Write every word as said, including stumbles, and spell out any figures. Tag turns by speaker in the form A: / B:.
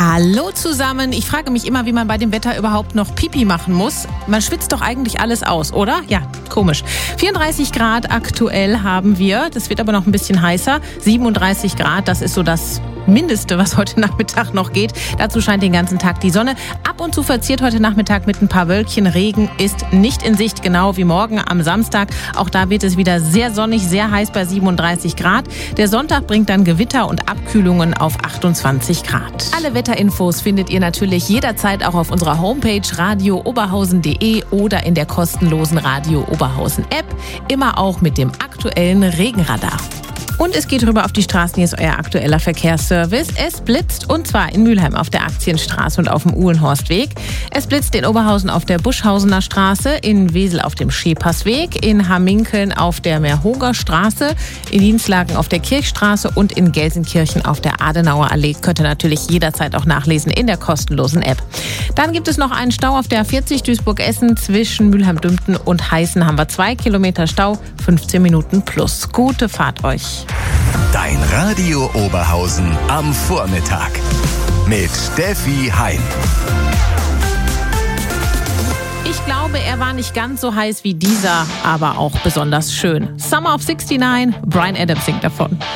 A: Hallo zusammen. Ich frage mich immer, wie man bei dem Wetter überhaupt noch Pipi machen muss. Man schwitzt doch eigentlich alles aus, oder? Ja, komisch. vierunddreißig Grad aktuell haben wir. Das wird aber noch ein bisschen heißer. siebenunddreißig Grad, das ist so das Mindeste, was heute Nachmittag noch geht. Dazu scheint den ganzen Tag die Sonne. Ab und zu verziert heute Nachmittag mit ein paar Wölkchen. Regen ist nicht in Sicht, genau wie morgen am Samstag. Auch da wird es wieder sehr sonnig, sehr heiß bei siebenunddreißig Grad. Der Sonntag bringt dann Gewitter und Abkühlungen auf achtundzwanzig Grad. Alle Wetterinfos findet ihr natürlich jederzeit auch auf unserer Homepage radio oberhausen punkt de oder in der kostenlosen Radio Oberhausen App. Immer auch mit dem aktuellen Regenradar. Und es geht rüber auf die Straßen, hier ist euer aktueller Verkehrsservice. Es blitzt, und zwar in Mülheim auf der Aktienstraße und auf dem Uhlenhorstweg. Es blitzt in Oberhausen auf der Buschhausener Straße, in Wesel auf dem Schepersweg, in Hamminkeln auf der Merhoger Straße, in Dienstlagen auf der Kirchstraße und in Gelsenkirchen auf der Adenauer Allee. Könnt ihr natürlich jederzeit auch nachlesen in der kostenlosen App. Dann gibt es noch einen Stau auf der A vierzig Duisburg-Essen zwischen Mülheim-Dümpten und Heißen haben wir zwei Kilometer Stau, fünfzehn Minuten plus. Gute Fahrt euch.
B: Dein Radio Oberhausen am Vormittag mit Steffi Heim.
A: Ich glaube, er war nicht ganz so heiß wie dieser, aber auch besonders schön. Summer of sixty-nine, Bryan Adams singt davon.